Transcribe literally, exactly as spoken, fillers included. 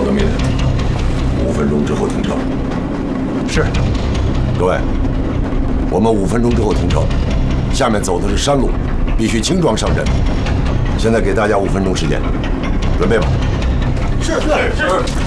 的命令，五分钟之后停车。 是。 各位，我们五分钟之后停车。下面走的是山路，必须轻装上阵。现在给大家五分钟时间，准备吧。 是是是。